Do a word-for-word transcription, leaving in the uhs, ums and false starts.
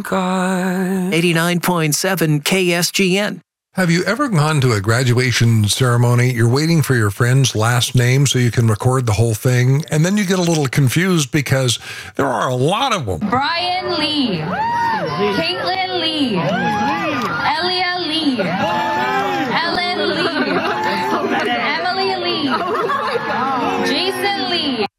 eighty-nine point seven K S G N. Have you ever gone to a graduation ceremony? You're waiting for your friend's last name so you can record the whole thing, and then you get a little confused because there are a lot of them. Brian Lee, Caitlin Lee, Elia Lee, Ellen Lee.